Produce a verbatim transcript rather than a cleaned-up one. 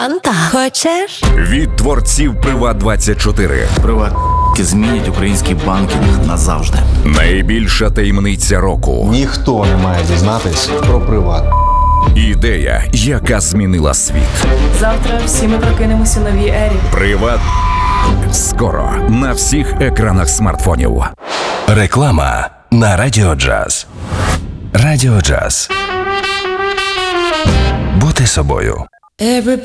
Фанта. Хочеш? Від творців Приват двадцять чотири. Приват змінять український банкінг назавжди. Найбільша таємниця року. Ніхто не має дізнатись про Приват. Ідея, яка змінила світ. Завтра всі ми прокинемося в новій ері. Приват. Скоро на всіх екранах смартфонів. Реклама на Радіо Джаз. Радіо Джаз. Бути собою. Everybody